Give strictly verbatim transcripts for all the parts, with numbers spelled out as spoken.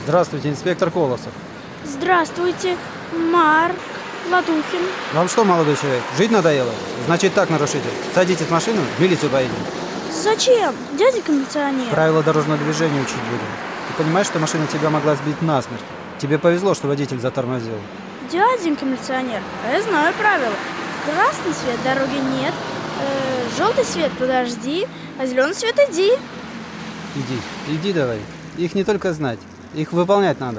Здравствуйте, инспектор Колосов. Здравствуйте, Марк Ладухин. Вам что, молодой человек, жить надоело? Значит так, нарушитель, садитесь в машину, в милицию поедем. Зачем, дяденька милиционер? Правила дорожного движения учить будем. Ты понимаешь, что машина тебя могла сбить насмерть? Тебе повезло, что водитель затормозил. Дяденька милиционер, а я знаю правила. Красный свет, дороги нет. Э, желтый свет, подожди. А зеленый свет, иди. Иди, иди давай. Их не только знать, их выполнять надо.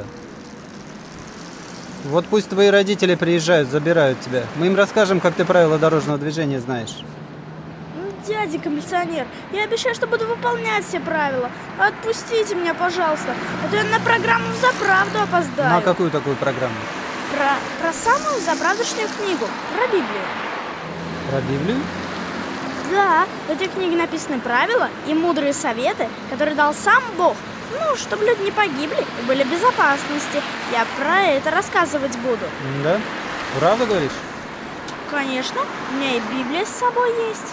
Вот пусть твои родители приезжают, забирают тебя. Мы им расскажем, как ты правила дорожного движения знаешь. Дяденька милиционер, я обещаю, что буду выполнять все правила. Отпустите меня, пожалуйста, а то я на программу «Взаправду» опоздаю. На какую такую программу? Про, про самую заправдушную книгу, про Библию. Про Библию? Да, в этой книге написаны правила и мудрые советы, которые дал сам Бог. Ну, чтобы люди не погибли и были в безопасности. Я про это рассказывать буду. Да? Правда говоришь? Конечно, у меня и Библия с собой есть.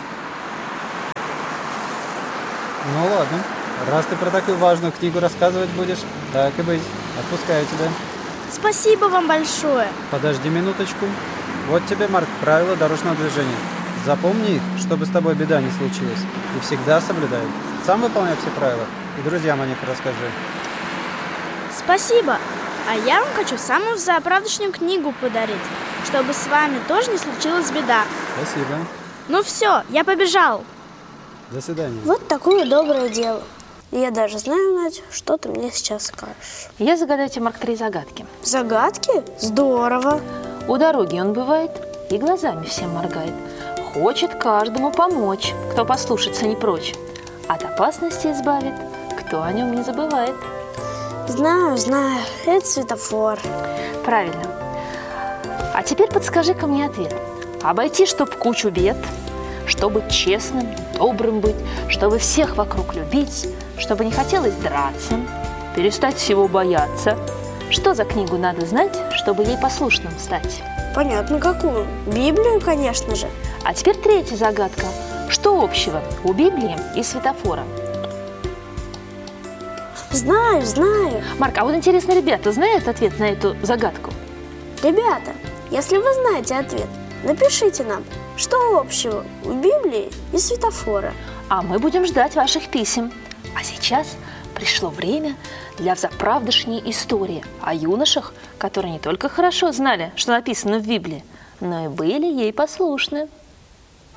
Ну ладно, раз ты про такую важную книгу рассказывать будешь, так и быть, отпускаю тебя. Спасибо вам большое. Подожди минуточку. Вот тебе, Марк, правила дорожного движения. Запомни их, чтобы с тобой беда не случилась. И всегда соблюдай. Сам выполняй все правила. И друзьям о них расскажи. Спасибо. А я вам хочу самую заправдушную книгу подарить, чтобы с вами тоже не случилась беда. Спасибо. Ну все, я побежал. До свидания. Вот такое доброе дело. И я даже знаю, Надя, что ты мне сейчас скажешь. Я загадаю тебе, Марк, три загадки. Загадки? Здорово. У дороги он бывает и глазами всем моргает. Хочет каждому помочь, кто послушаться не прочь. От опасности избавит, кто о нем не забывает. Знаю, знаю, это светофор. Правильно. А теперь подскажи-ка мне ответ. Обойти, чтоб кучу бед, чтобы честным, добрым быть, чтобы всех вокруг любить, чтобы не хотелось драться, перестать всего бояться. Что за книгу надо знать, чтобы ей послушным стать? Понятно, какую? Библию, конечно же. А теперь третья загадка. Что общего у Библии и светофора? Знаю, знаю. Марк, а вот интересно, ребята знают ответ на эту загадку? Ребята, если вы знаете ответ, напишите нам, что общего у Библии и светофора. А мы будем ждать ваших писем. А сейчас пришло время для взаправдышней истории о юношах, которые не только хорошо знали, что написано в Библии, но и были ей послушны.